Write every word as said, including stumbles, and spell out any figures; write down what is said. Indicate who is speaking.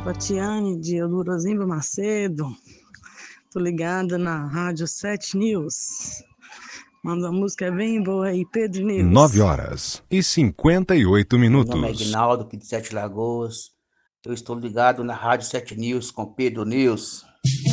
Speaker 1: Tatiane de Eldorozimba Macedo. Tô ligada na Rádio sete News. Manda uma música bem boa aí, Pedro News.
Speaker 2: nove horas e cinquenta e oito minutos.
Speaker 3: Meu nome é Ignaldo, aqui de Sete Lagoas. Eu estou ligado na Rádio sete News com Pedro News.